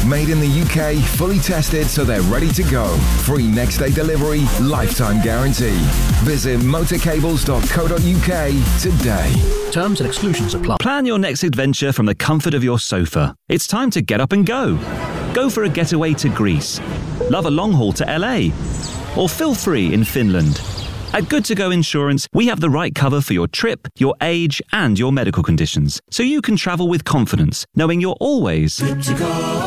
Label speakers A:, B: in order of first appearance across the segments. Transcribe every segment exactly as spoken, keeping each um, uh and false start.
A: Made in the U K, fully tested so they're ready to go. Free next day delivery, lifetime guarantee. Visit motorcables dot co dot uk today.
B: Terms and exclusions apply.
C: Plan your next adventure from the comfort of your sofa. It's time to get up and go. Go for a getaway to Greece. Love a long haul to L A. Or feel free in Finland. At Good To Go Insurance, we have the right cover for your trip, your age, and your medical conditions, so you can travel with confidence, knowing you're always good to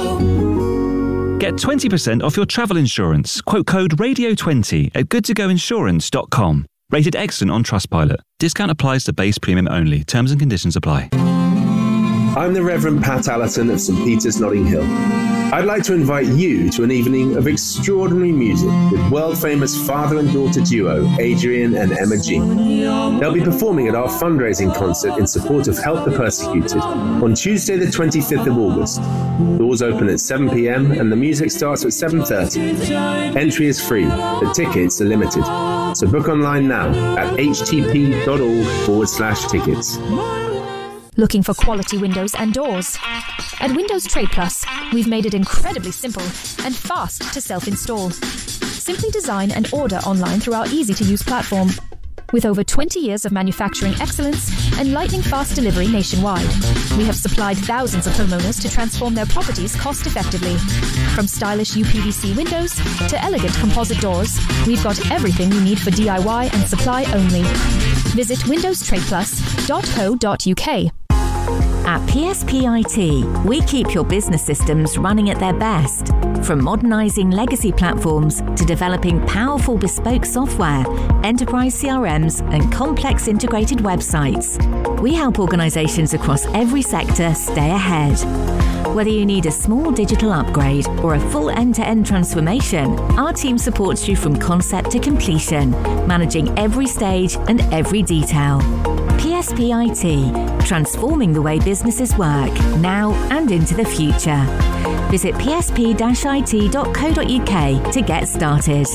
C: go. Get twenty percent off your travel insurance. Quote code radio twenty at good to go insurance dot com. Rated excellent on Trustpilot. Discount applies to base premium only. Terms and conditions apply.
D: I'm the Reverend Pat Allerton of St Peter's, Notting Hill. I'd like to invite you to an evening of extraordinary music with world-famous father and daughter duo Adrian and Emma G. They'll be performing at our fundraising concert in support of Help the Persecuted on Tuesday the twenty-fifth of August. Doors open at seven p.m. and the music starts at seven thirty. Entry is free, but tickets are limited. So book online now at htp.org forward slash tickets.
E: Looking for quality windows and doors? At Windows Trade Plus, we've made it incredibly simple and fast to self-install. Simply design and order online through our easy-to-use platform. With over twenty years of manufacturing excellence and lightning-fast delivery nationwide, we have supplied thousands of homeowners to transform their properties cost-effectively. From stylish U P V C windows to elegant composite doors, we've got everything you need for D I Y and supply only. Visit windows trade plus dot co dot uk.
F: At P S P I T, we keep your business systems running at their best. From modernising legacy platforms to developing powerful bespoke software, enterprise C R Ms and complex integrated websites, we help organisations across every sector stay ahead. Whether you need a small digital upgrade or a full end-to-end transformation, our team supports you from concept to completion, managing every stage and every detail. P S P I T, transforming the way businesses work, now and into the future. Visit p s p dash i t dot co dot uk to get started.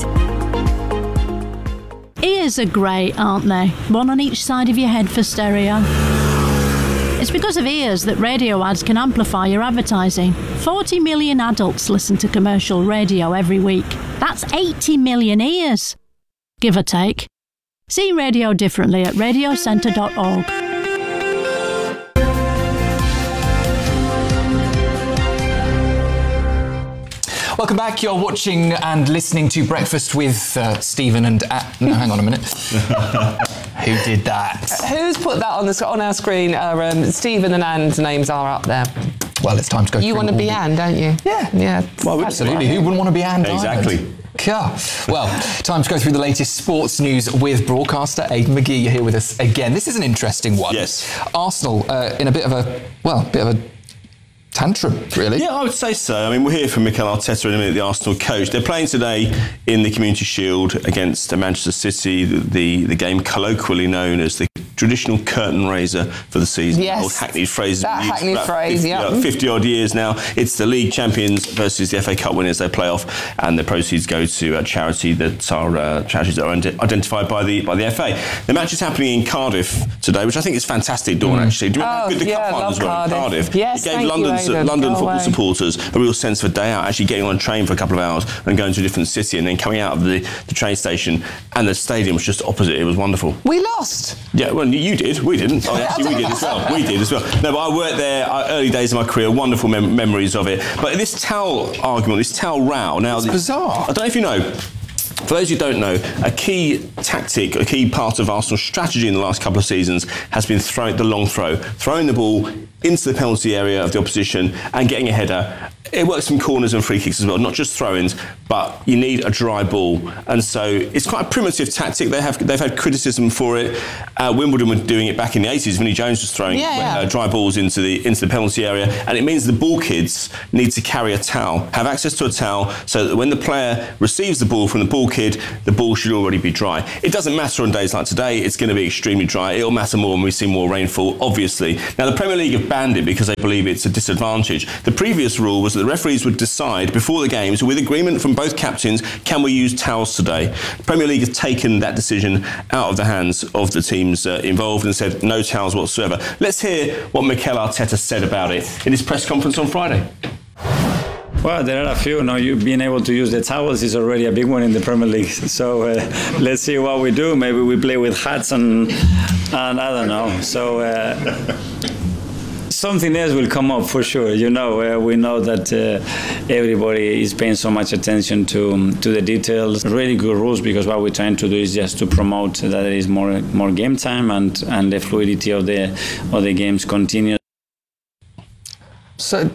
G: Ears are great, aren't they? One on each side of your head for stereo. It's because of ears that radio ads can amplify your advertising. forty million adults listen to commercial radio every week. That's eighty million ears, give or take. See radio differently at radio centre dot org.
H: Welcome back. You're watching and listening to Breakfast with uh, Stephen and... Uh, no, hang on a minute. Who did that?
I: Who's put that on the on our screen? Uh, um, Stephen and Anne's names are up there.
H: Well, it's time to go
I: You
H: through
I: want to be Anne, don't you?
H: Yeah.
I: Yeah.
H: Well, absolutely. Who wouldn't want to be Anne?
J: Exactly.
H: Yeah. Well, time to go through the latest sports news with broadcaster Aidan McGee. You're here with us again. This is an interesting one.
J: Yes.
H: Arsenal uh, in a bit of a, well, bit of a tantrum, really.
J: Yeah, I would say so. I mean, we'll hear from Mikel Arteta in a minute, the Arsenal coach. They're playing today in the Community Shield against Manchester City, the, the, the game colloquially known as the traditional curtain raiser for the season.
I: Yes.
J: Old hackneyed phrase.
I: That hackneyed phrase, yeah.
J: fifty odd years now. It's the league champions versus the F A Cup winners. They play off, and the proceeds go to a charity that are uh, charities that are identified by the by the F A. The match is happening in Cardiff today, which I think is fantastic, Dawn, mm. actually. Do you remember
I: oh,
J: how good the
I: yeah,
J: cup finals were in Cardiff?
I: Yes,
J: it gave
I: thank
J: London,
I: you,
J: London football
I: away.
J: supporters a real sense of a day out, actually getting on a train for a couple of hours and going to a different city and then coming out of the, the train station, and the stadium was just opposite. It was wonderful.
I: We lost.
J: Yeah, well, you did. We didn't. Oh, actually, we did as well. We did as well. No, but I worked there early days of my career. Wonderful mem- memories of it. But this towel argument, this towel row. Now,
H: it's
J: the,
H: bizarre.
J: I don't know if you know. For those who don't know, a key tactic, a key part of Arsenal's strategy in the last couple of seasons has been throw, the long throw, throwing the ball into the penalty area of the opposition and getting a header. It works from corners and free kicks as well, not just throw-ins, but you need a dry ball. And so it's quite a primitive tactic. They have, they've had criticism for it. Uh, Wimbledon were doing it back in the eighties. Vinnie Jones was throwing
I: yeah, yeah.
J: Uh, dry balls into the into the penalty area. And it means the ball kids need to carry a towel, have access to a towel, so that when the player receives the ball from the ball kid, the ball should already be dry. It doesn't matter on days like today. It's going to be extremely dry. It'll matter more when we see more rainfall, obviously. Now, the Premier League have banned it because they believe it's a disadvantage. The previous rule was that the referees would decide before the games, with agreement from both captains, can we use towels today? The Premier League has taken that decision out of the hands of the teams uh, involved and said no towels whatsoever. Let's hear what Mikel Arteta said about it in his press conference on Friday.
B: Well, there are a few. No, you being able to use the towels is already a big one in the Premier League. So uh, let's see what we do. Maybe we play with hats and and I don't know. So. Uh, Something else will come up for sure. You know, uh, we know that uh, everybody is paying so much attention to um, to the details. Really good rules, because what we're trying to do is just to promote that there is more more game time and, and the fluidity of the of the games continues.
H: So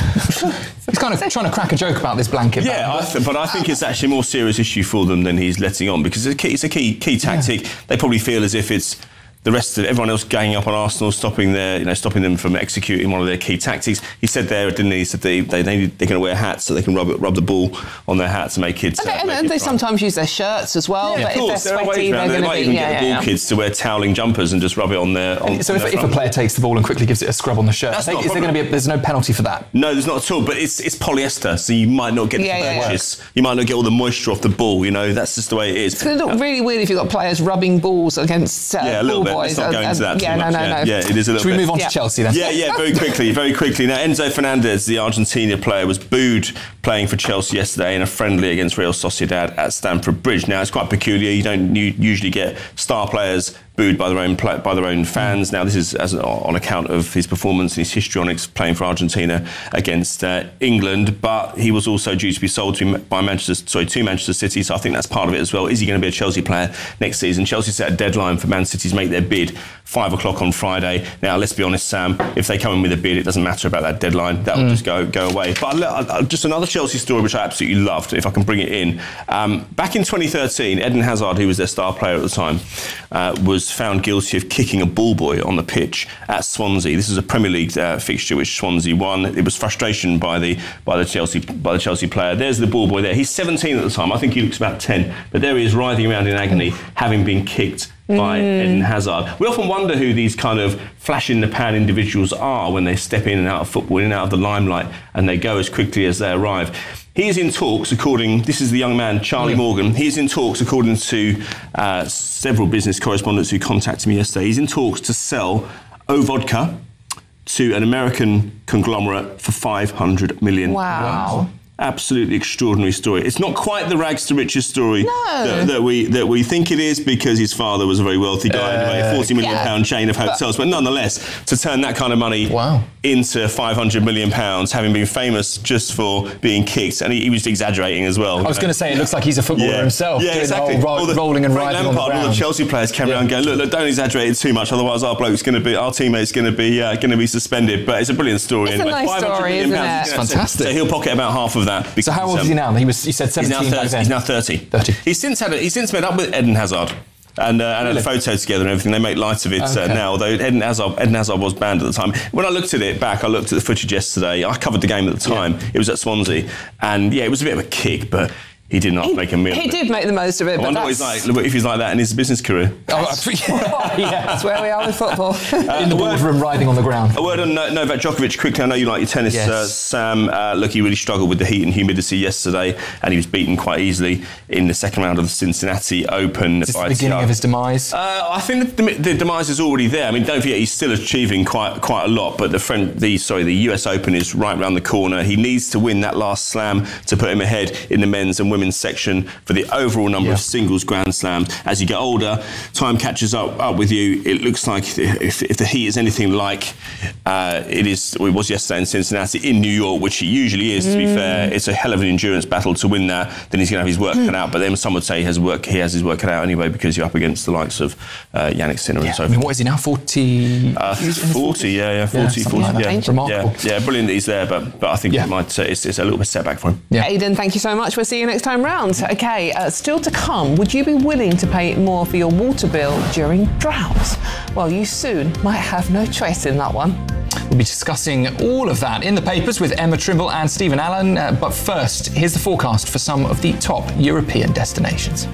H: he's kind of trying to crack a joke about this blanket.
J: Yeah, I th- but I think it's actually a more serious issue for them than he's letting on, because it's a key, it's a key, key tactic. Yeah. They probably feel as if it's the rest of everyone else ganging up on Arsenal, stopping their, you know, stopping them from executing one of their key tactics. He said there, didn't he? He said they they they they're going to wear hats so they can rub it, rub the ball on their hats to make kids.
I: And,
J: uh,
I: they, and
J: make
I: they
J: kids
I: sometimes use their shirts as well.
J: Yeah,
I: but
J: of course,
I: if they're
J: there
I: sweaty, they're
J: they
I: going to
J: might
I: be.
J: even
I: Yeah,
J: get
I: yeah,
J: the ball
I: yeah.
J: kids to wear toweling jumpers and just rub it on their. On,
H: so
J: on
H: if,
J: their
H: if a
J: front.
H: player takes the ball and quickly gives it a scrub on the shirt,
J: That's
H: I think,
J: not a
H: is there going to be? A, there's no penalty for that.
J: No, there's not at all. But it's it's polyester, so you might not get
I: Yeah,
J: the
I: yeah, yeah.
J: purchase. You might not get all the moisture off the ball. You know, that's just the way it is.
I: It's going to look really weird if you've got players rubbing balls against uh,
J: Yeah, a little
I: ball
J: bit.
I: boys.
J: Let's not go
I: Uh,
J: into that too
I: yeah,
J: much.
I: no, no,
J: yeah.
I: no.
J: yeah, it is a little
H: Should we
J: bit.
H: move on
I: Yeah.
H: to Chelsea then?
J: Yeah, yeah, very quickly, very quickly. Now, Enzo Fernandez, the Argentina player, was booed playing for Chelsea yesterday in a friendly against Real Sociedad at Stamford Bridge. Now, it's quite peculiar. You don't you usually get star players booed by their own play, by their own fans. Now, this is as on account of his performance and his histrionics playing for Argentina against uh, England. But he was also due to be sold to by Manchester, sorry, to Manchester City. So I think that's part of it as well. Is he going to be a Chelsea player next season? Chelsea set a deadline for Man City to make their bid five o'clock on Friday. Now, let's be honest, Sam. If they come in with a bid, it doesn't matter about that deadline. That will mm. just go go away. But uh, just another Chelsea story which I absolutely loved. If I can bring it in, um, back in twenty thirteen, Eden Hazard, who was their star player at the time, uh, was found guilty of kicking a ball boy on the pitch at Swansea. This is a Premier League uh, fixture which Swansea won. It was frustration by the by the Chelsea by the Chelsea player. There's the ball boy there. He's seventeen at the time. I think he looks about ten. But there he is, writhing around in agony, having been kicked by mm. Eden Hazard. We often wonder who these kind of flash-in-the-pan individuals are when they step in and out of football, in and out of the limelight, and they go as quickly as they arrive. He is in talks, according, this is the young man, Charlie yeah. Morgan. He is in talks, according to uh, several business correspondents who contacted me yesterday. He's in talks to sell O Vodka to an American conglomerate for five hundred million dollars.
I: Wow.
J: Absolutely extraordinary story. It's not quite the rags to riches story
I: no.
J: that, that we that we think it is, because his father was a very wealthy guy uh, anyway, a forty million yeah. pound chain of hotels. But, but nonetheless, to turn that kind of money
H: wow.
J: into five hundred million pounds, having been famous just for being kicked, and he, he was exaggerating as well.
H: I was going to say, it looks like he's a footballer
J: yeah.
H: himself.
J: Yeah,
H: doing
J: exactly.
H: The whole ro-
J: the,
H: rolling and
J: Frank
H: riding
J: Lampard,
H: on the ground.
J: All the Chelsea players came
H: yeah.
J: around going, look, look, don't exaggerate it too much, otherwise our bloke's going to be, our teammate's going to be uh, going to be suspended. But it's a brilliant story.
I: It's
J: anyway.
I: a nice story, isn't it?
H: It's fantastic.
J: So he'll pocket about half of that.
H: So how old is he now? He was. He said seventeen.
J: He's now thirty. He's now thirty.
H: thirty.
J: He's since had. A, he's since met up with Eden Hazard. And, uh, and really? had a photo together and everything. They make light of it okay. uh, now, although Eden Hazard, Eden Hazard was banned at the time. When I looked at it back, I looked at the footage yesterday. I covered the game at the time. Yeah. It was at Swansea. And yeah, it was a bit of a kick, but he did not
I: he,
J: make a meal.
I: He did make the most of it.
J: I
I: but
J: wonder what he's like, if he's like that in his business career.
H: Oh,
I: yeah, that's where we are with football.
H: Uh, in the boardroom, riding on the ground.
J: A word on no- Novak Djokovic quickly. I know you like your tennis, yes. uh, Sam. Uh, look, he really struggled with the heat and humidity yesterday, and he was beaten quite easily in the second round of the Cincinnati Open.
H: Is this the beginning of his demise?
J: Uh, I think the, the demise is already there. I mean, don't forget, he's still achieving quite quite a lot, but the friend, the sorry, the U S Open is right around the corner. He needs to win that last slam to put him ahead in the men's and women's section for the overall number yeah. of singles Grand Slams. As you get older, time catches up up with you. It looks like if, if the heat is anything like uh, it is, well, it was yesterday in Cincinnati, in New York, which it usually is, to be mm. fair, it's a hell of an endurance battle to win that. Then he's going to have his work mm. cut out. But then some would say he has work. He has his work cut out anyway, because you're up against the likes of uh, Yannick Sinner
H: yeah.
J: and so
H: forth. I mean, what is he now? forty?
J: Uh, forty, yeah, yeah, forty,
H: yeah,
J: forty,
H: like
J: yeah.
H: Remarkable.
J: Yeah, yeah, brilliant that he's there, but but I think yeah. it might, uh, it's, it's a little bit setback for him.
I: Yeah. Aidan, thank you so much. We'll see you next time round. Okay, uh, still to come. Would you be willing to pay more for your water bill during droughts? Well, you soon might have no choice in that one.
H: We'll be discussing all of that in the papers with Emma Trimble and Stephen Allen. Uh, but first, here's the forecast for some of the top European destinations.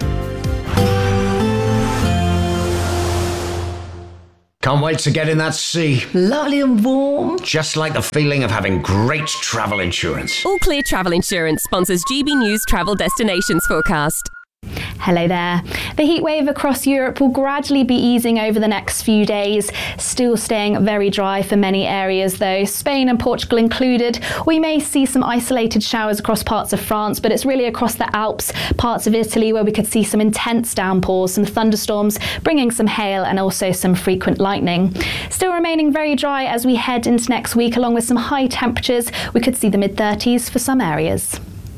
K: Can't wait to get in that sea.
L: Lovely and warm.
K: Just like the feeling of having great travel insurance.
M: All Clear Travel Insurance sponsors G B News Travel Destinations Forecast.
L: Hello there. The heat wave across Europe will gradually be easing over the next few days, still staying very dry for many areas though, Spain and Portugal included. We may see some isolated showers across parts of France, but it's really across the Alps, parts of Italy where we could see some intense downpours, some thunderstorms, bringing some hail and also some frequent lightning. Still remaining very dry as we head into next week, along with some high temperatures. We could see the mid thirties for some areas.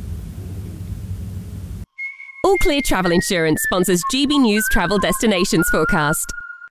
M: All Clear Travel Insurance sponsors G B News Travel Destinations Forecast.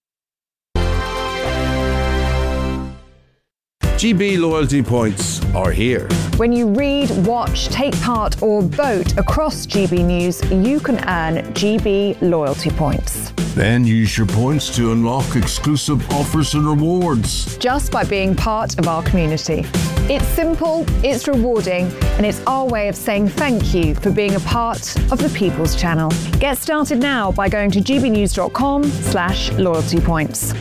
N: G B loyalty points are here.
O: When you read, watch, take part or vote across G B News, you can earn G B loyalty points.
N: Then use your points to unlock exclusive offers and rewards.
O: Just by being part of our community. It's simple, it's rewarding, and it's our way of saying thank you for being a part of the People's Channel. Get started now by going to gbnews.com slash loyalty points.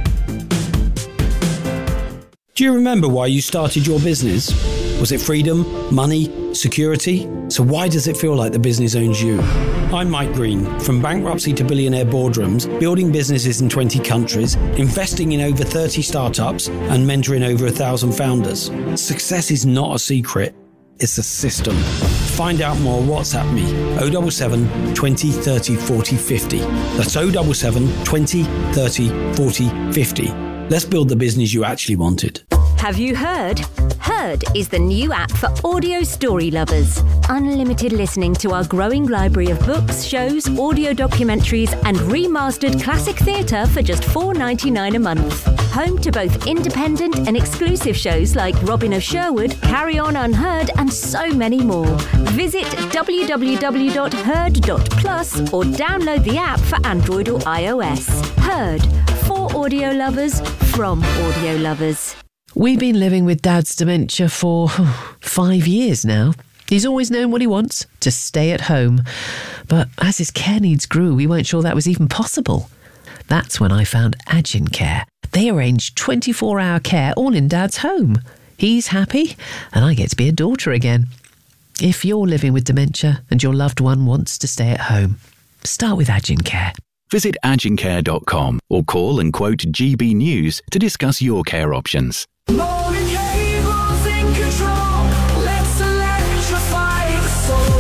P: Do you remember why you started your business? Was it freedom, money, security? So why does it feel like the business owns you? I'm Mike Green. From bankruptcy to billionaire boardrooms, building businesses in twenty countries, investing in over thirty startups, and mentoring over one thousand founders. Success is not a secret, it's a system. Find out more, WhatsApp me, oh seven seven, twenty, thirty, forty, fifty. That's oh seven seven, twenty, thirty, forty, fifty. Let's build the business you actually wanted.
F: Have you heard? Heard is the new app for audio story lovers. Unlimited listening to our growing library of books, shows, audio documentaries, and remastered classic theatre for just four dollars and ninety-nine cents a month. Home to both independent and exclusive shows like Robin of Sherwood, Carry On Unheard, and so many more. Visit w w w dot heard dot plus or download the app for Android or iOS. Heard, for audio lovers, from audio lovers.
Q: We've been living with Dad's dementia for five years now. He's always known what he wants, to stay at home. But as his care needs grew, we weren't sure that was even possible. That's when I found Agin Care. They arrange twenty-four hour care all in Dad's home. He's happy, and I get to be a daughter again. If you're living with dementia and your loved one wants to stay at home, start with Agin Care.
R: Visit agin care dot com or call and quote G B News to discuss your care options.
S: Motor cables in control. Let's electrify the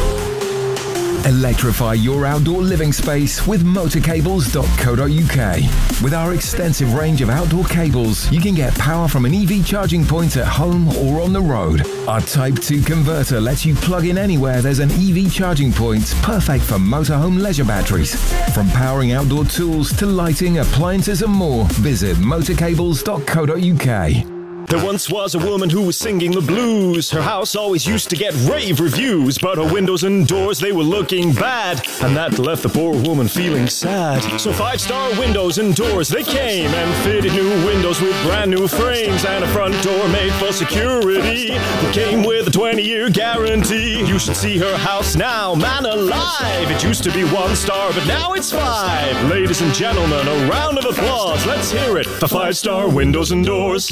S: soul.
A: Electrify your outdoor living space with motor cables dot co dot u k. With our extensive range of outdoor cables, you can get power from an E V charging point at home or on the road. Our Type two converter lets you plug in anywhere there's an E V charging point, perfect for motorhome leisure batteries. From powering outdoor tools to lighting, appliances and more, visit motor cables dot co dot u k.
T: There once was a woman who was singing the blues. Her house always used to get rave reviews, but her windows and doors, they were looking bad, and that left the poor woman feeling sad. So Five Star Windows and Doors, they came and fitted new windows with brand new frames and a front door made for security. It came with a twenty year guarantee. You should see her house now, man alive. It used to be one star, but now it's five. Ladies and gentlemen, a round of applause. Let's hear it for Five Star Windows and Doors.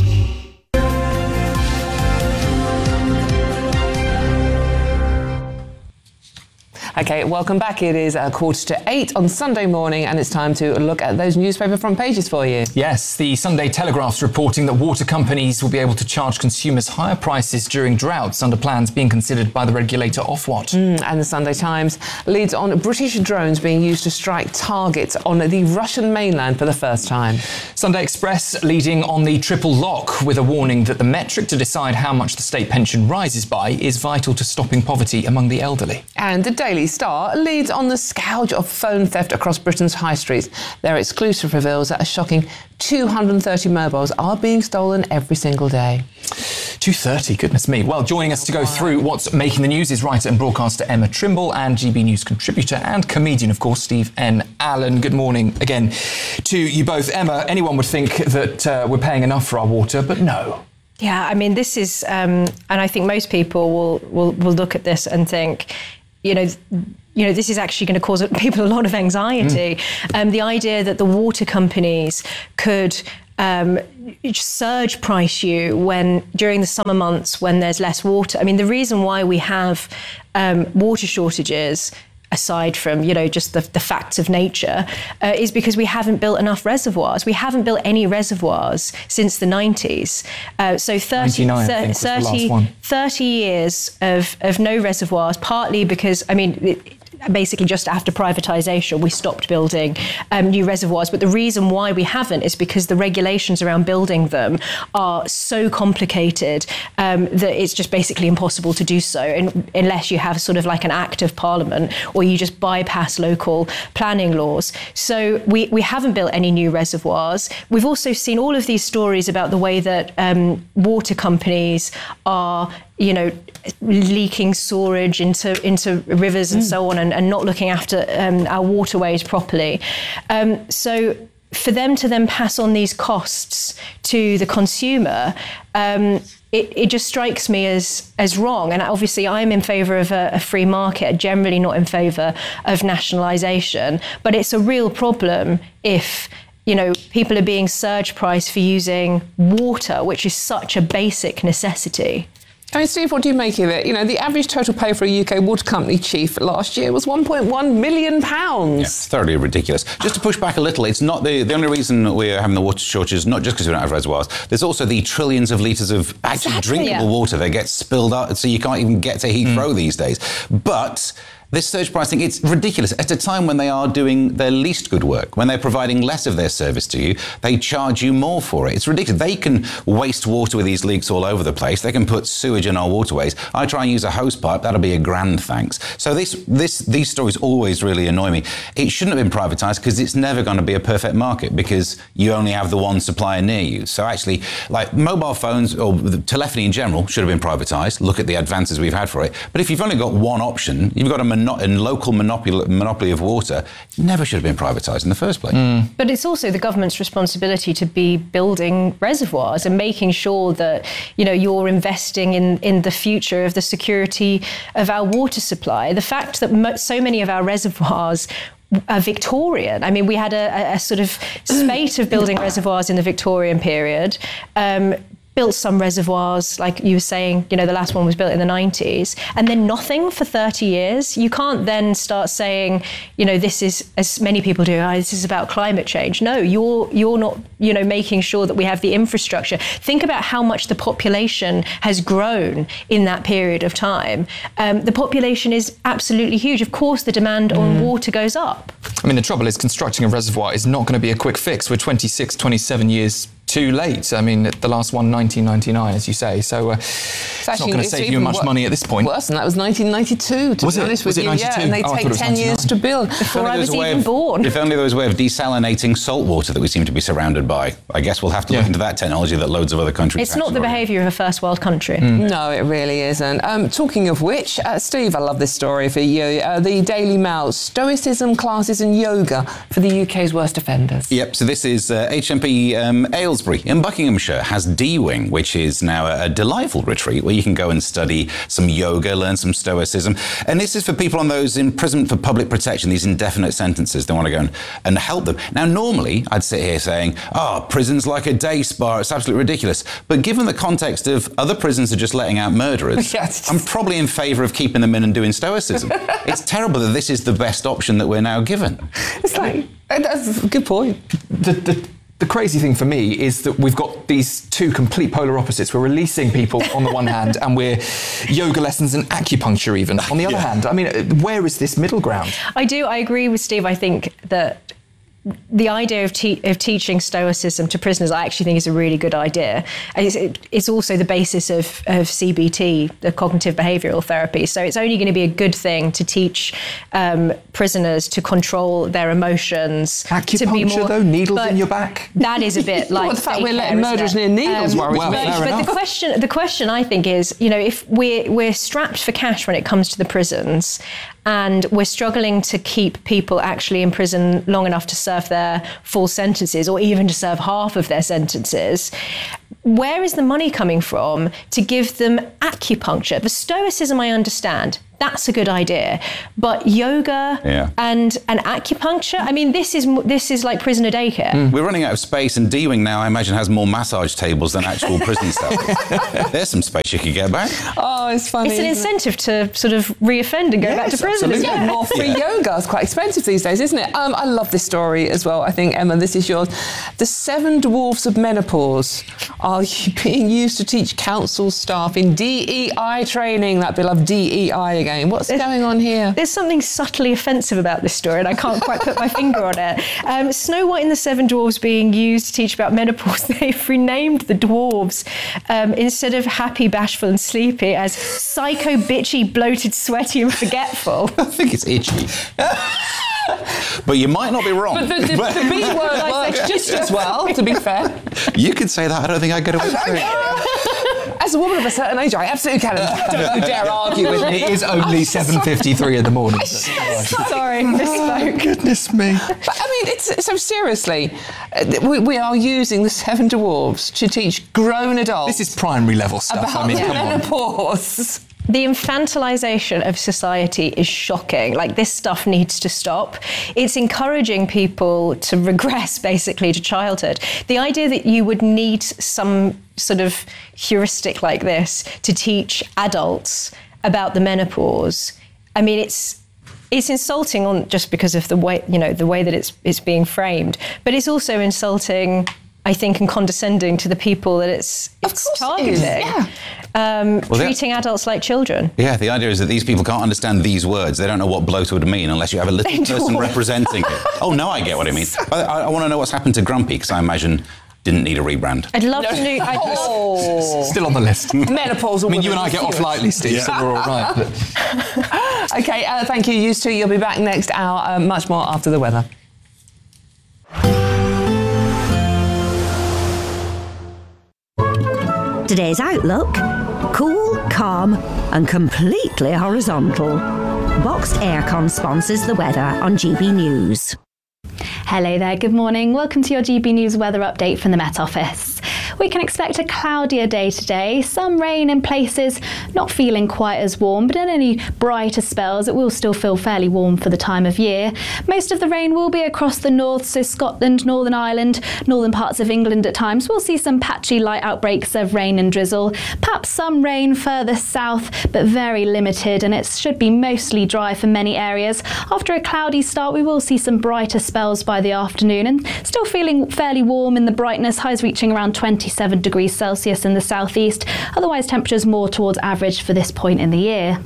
I: Okay, welcome back. It is a quarter to eight on Sunday morning, and it's time to look at those newspaper front pages for you.
H: Yes, the Sunday Telegraph's reporting that water companies will be able to charge consumers higher prices during droughts under plans being considered by the regulator Ofwat.
I: Mm, and the Sunday Times leads on British drones being used to strike targets on the Russian mainland for the first time.
H: Sunday Express leading on the triple lock with a warning that the metric to decide how much the state pension rises by is vital to stopping poverty among the elderly.
I: And the Daily Star leads on the scourge of phone theft across Britain's high streets. Their exclusive reveals that a shocking two hundred thirty mobiles are being stolen every single day.
H: two thirty, goodness me. Well, joining us to go through what's making the news is writer and broadcaster Emma Trimble and G B News contributor and comedian, of course, Steve N. Allen. Good morning again to you both. Emma, anyone would think that uh, we're paying enough for our water, but no.
U: Yeah, I mean, this is, um, and I think most people will, will, will look at this and think, you know, you know, this is actually going to cause people a lot of anxiety. Mm. Um, the idea that the water companies could um, surge price you when during the summer months when there's less water. I mean, the reason why we have um, water shortages aside from, you know, just the, the facts of nature, uh, is because we haven't built enough reservoirs. We haven't built any reservoirs since the nineties. Uh, so thirty, thirty, thirty, thirty years of, of no reservoirs, partly because, I mean, it, basically just after privatisation, we stopped building um, new reservoirs. But the reason why we haven't is because the regulations around building them are so complicated um, that it's just basically impossible to do so in, unless you have sort of like an act of parliament or you just bypass local planning laws. So we, we haven't built any new reservoirs. We've also seen all of these stories about the way that um, water companies are, you know, leaking sewage into into rivers and mm. so on, and, and not looking after um, our waterways properly. Um, so for them to then pass on these costs to the consumer, um, it, it just strikes me as as wrong. And obviously I'm in favour of a, a free market, generally not in favour of nationalisation. But it's a real problem if, you know, people are being surge priced for using water, which is such a basic necessity.
I: I mean, Steve, what do you make of it? You know, the average total pay for a U K water company chief last year was one point one million pounds.
C: Yeah, it's thoroughly ridiculous. Just to push back a little, it's not the, the only reason we're having the water shortages, not just because we don't have reservoirs. There's also the trillions of litres of actually exactly, drinkable yeah. water that gets spilled out, so you can't even get to Heathrow mm. these days. But this surge pricing, it's ridiculous. At a time when they are doing their least good work, when they're providing less of their service to you, they charge you more for it. It's ridiculous. They can waste water with these leaks all over the place. They can put sewage in our waterways. I try and use a hose pipe. That'll be a grand thanks. So this, this, these stories always really annoy me. It shouldn't have been privatised because it's never going to be a perfect market because you only have the one supplier near you. So actually, like mobile phones or the telephony in general should have been privatised. Look at the advances we've had for it. But if you've only got one option, you've got a mono- and local monopoly, monopoly of water, it never should have been privatised in the first place. Mm.
U: But it's also the government's responsibility to be building reservoirs and making sure that, you know, you're investing in, in the future of the security of our water supply. The fact that mo- so many of our reservoirs are Victorian. I mean, we had a, a sort of spate of building reservoirs in the Victorian period. Um, built some reservoirs, like you were saying, you know, the last one was built in the nineties, and then nothing for thirty years. You can't then start saying, you know, this is, as many people do, oh, this is about climate change. No, you're you're not, you know, making sure that we have the infrastructure. Think about how much the population has grown in that period of time. Um, the population is absolutely huge. Of course, the demand mm. on water goes up.
H: I mean, the trouble is constructing a reservoir is not going to be a quick fix. We're twenty-six, twenty-seven years too late. I mean, the last one, nineteen ninety-nine, as you say. So uh, it's, it's not going to save you much wor- money at this point.
I: Worse than that was nineteen ninety-two, to
H: was
I: be
H: it?
I: honest
H: was
I: with
H: it
I: you.
H: ninety-two?
I: Yeah, and they
H: oh,
I: take ten years to build.
U: Before I was even
C: of,
U: born.
C: If only there was a way of desalinating salt water that we seem to be surrounded by. I guess we'll have to yeah. look into that technology that loads of other countries
U: It's not the behaviour of a first world country.
I: Mm. No, it really isn't. Um, talking of which, uh, Steve, I love this story for you. Uh, the Daily Mail, Stoicism classes and yoga for the U K's worst offenders.
C: Yep, so this is uh, H M P um, Aylesbury in Buckinghamshire has D-Wing, which is now a, a delightful retreat where you can go and study some yoga, learn some Stoicism. And this is for people on those imprisonment for public protection, these indefinite sentences. They want to go and, and help them. Now, normally, I'd sit here saying, oh, prison's like a day spa. It's absolutely ridiculous. But given the context of other prisons are just letting out murderers, yes. I'm probably in favour of keeping them in and doing Stoicism. It's terrible that this is the best option that we're now given.
I: It's like, that's a good point.
H: The, the, the crazy thing for me is that we've got these two complete polar opposites. We're releasing people on the one hand, and we're yoga lessons and acupuncture even on the other yeah. hand. I mean, where is this middle ground?
U: I do. I agree with Steve. I think that the idea of, te- of teaching Stoicism to prisoners, I actually think is a really good idea. It's, it, it's also the basis of, of C B T, the cognitive behavioural therapy. So it's only going to be a good thing to teach um, prisoners to control their emotions.
H: Acupuncture,
U: to be more,
H: though, needles in your back.
U: That is a bit like
I: well, the fact we're letting murderers near needles um, worries
U: well,
I: me.
U: But, but the question, the question I think is, you know, if we're we're strapped for cash when it comes to the prisons, and we're struggling to keep people actually in prison long enough to serve their full sentences or even to serve half of their sentences, where is the money coming from to give them acupuncture? The Stoicism I understand. that's a good idea. But yoga
C: Yeah.
U: and and acupuncture, I mean, this is this is like prisoner daycare.
C: We're running out of space, and D-Wing now, I imagine, has more massage tables than actual prison cells. There's some space you could get back.
I: Oh, it's funny.
U: It's an
I: isn't it?
U: incentive to sort of reoffend and go back to prison. Isn't
I: Yeah,
U: it?
I: more free
C: Yeah.
I: yoga. It's quite expensive these days, isn't it? Um, I love this story as well. I think, Emma, this is yours. The seven dwarfs of menopause are being used to teach council staff in D E I training. That beloved D E I again. What's going on here?
U: There's something subtly offensive about this story, and I can't quite put my finger on it. Um, Snow White and the Seven Dwarfs being used to teach about menopause. They've renamed the dwarves um, instead of happy, bashful, and sleepy as psycho, bitchy, bloated, sweaty, and forgetful.
C: I think it's itchy. But you might not be wrong.
I: But the, the, the B word works just as well, to be fair.
C: You could say that. I don't think I'd get away with it.
I: As a woman of a certain age, I absolutely can. Don't you dare argue with me.
H: It is only seven fifty-three in the morning.
U: Sorry, misspoke.
C: Goodness me.
I: But I mean, it's, so seriously, uh, we, we are using the Seven Dwarfs to teach grown adults.
H: This is primary level stuff.
I: About
H: I mean, come on.
I: menopause.
U: The infantilization of society is shocking. Like, this stuff needs to stop. It's encouraging people to regress, basically, to childhood. The idea that you would need some sort of heuristic like this to teach adults about the menopause, I mean, it's it's insulting on just because of the way, you know, the way that it's it's being framed, but it's also insulting, I think, and condescending to the people that it's, it's targeting.
I: It is, yeah.
U: Um,
C: Well,
U: treating adults like children.
C: Yeah, the idea is that these people can't understand these words. They don't know what bloat would mean unless you have a little
U: They
C: person
U: don't.
C: representing it. Oh, no, I get what it means. I, I, I want to know what's happened to Grumpy, because I imagine didn't need a rebrand.
U: I'd love to know. I'd
I: Oh.
H: Still on the list.
I: Menopausal
H: I mean, you and
I: women
H: I get off
I: cute.
H: lightly, Steve, so we're all right. But
I: Okay, uh, thank you, you two. You'll be back next hour. Uh, much more after the weather.
F: Today's outlook: cool, calm, and completely horizontal. Boxed Aircon sponsors the weather on G B News.
L: Hello there, good morning. Welcome to your G B News weather update from the Met Office. We can expect a cloudier day today, some rain in places, not feeling quite as warm, but in any brighter spells it will still feel fairly warm for the time of year. Most of the rain will be across the north, so Scotland, Northern Ireland, northern parts of England at times. We'll see some patchy light outbreaks of rain and drizzle, perhaps some rain further south, but very limited, and it should be mostly dry for many areas. After a cloudy start, we will see some brighter spells by the afternoon, and still feeling fairly warm in the brightness, highs reaching around twenty-seven degrees Celsius in the southeast. Otherwise, temperatures more towards average for this point in the year.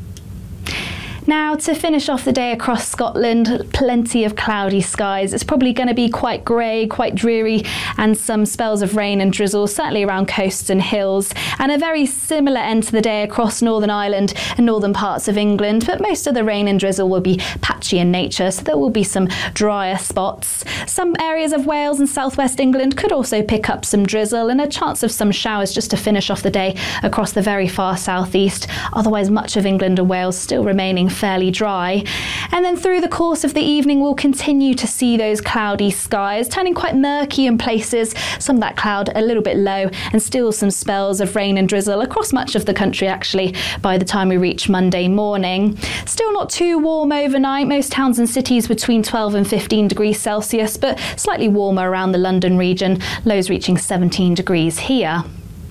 L: Now, to finish off the day across Scotland, plenty of cloudy skies. It's probably going to be quite grey, quite dreary, and some spells of rain and drizzle, certainly around coasts and hills. And a very similar end to the day across Northern Ireland and northern parts of England, but most of the rain and drizzle will be patchy in nature, so there will be some drier spots. Some areas of Wales and southwest England could also pick up some drizzle, and a chance of some showers just to finish off the day across the very far southeast. Otherwise, much of England and Wales still remaining fairly dry. And then through the course of the evening, we'll continue to see those cloudy skies turning quite murky in places, some of that cloud a little bit low, and still some spells of rain and drizzle across much of the country actually by the time we reach Monday morning. Still not too warm overnight, most towns and cities between twelve and fifteen degrees Celsius, but slightly warmer around the London region, lows reaching seventeen degrees here.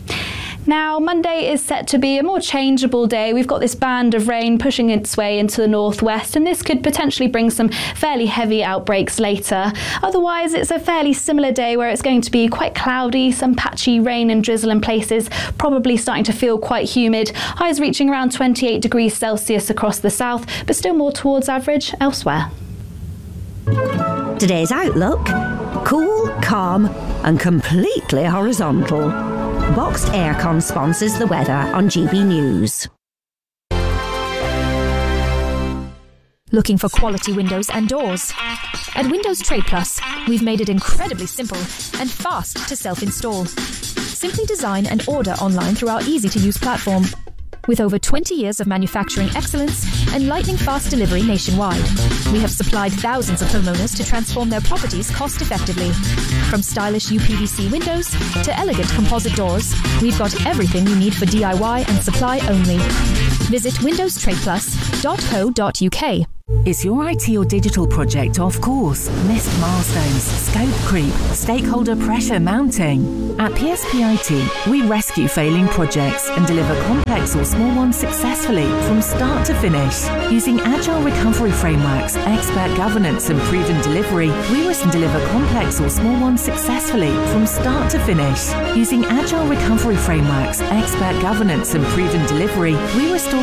L: Now, Monday is set to be a more changeable day. We've got this band of rain pushing its way into the northwest, and this could potentially bring some fairly heavy outbreaks later. Otherwise, it's a fairly similar day where it's going to be quite cloudy, some patchy rain and drizzle in places, probably starting to feel quite humid. Highs reaching around twenty-eight degrees Celsius across the south, but still more towards average elsewhere.
F: Today's outlook: cool, calm, and completely horizontal. Boxed Aircon sponsors the weather on G B News.
E: Looking for quality windows and doors? At Windows Trade Plus, we've made it incredibly simple and fast to self-install. Simply design and order online through our easy-to-use platform. With over twenty years of manufacturing excellence and lightning-fast delivery nationwide, we have supplied thousands of homeowners to transform their properties cost-effectively. From stylish U P V C windows to elegant composite doors, we've got everything you need for D I Y and supply only. Visit windows trade plus dot co dot uk.
F: Is your I T or digital project off course? Missed milestones, scope creep, stakeholder pressure mounting? At P S P I T, we rescue failing projects and deliver complex or small ones successfully from start to finish. Using agile recovery frameworks, expert governance and proven delivery, we risk and deliver complex or small ones successfully from start to finish. Using agile recovery frameworks, expert governance and proven delivery, we restore